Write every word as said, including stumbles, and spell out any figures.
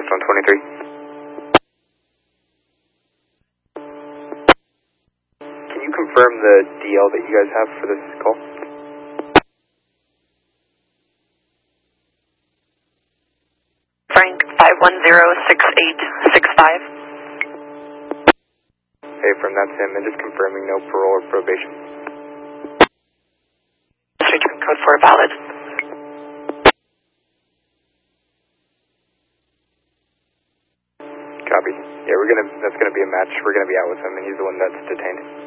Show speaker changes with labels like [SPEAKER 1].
[SPEAKER 1] Stone twenty-three. Can you confirm the D L that you guys have for this call?
[SPEAKER 2] Frank, five one zero six eight six five.
[SPEAKER 1] Hey, from that's him, and just confirming no parole or probation.
[SPEAKER 2] Return code four valid.
[SPEAKER 1] Copy. Yeah, we're gonna, that's gonna be a match. We're gonna be out with him, and he's the one that's detained.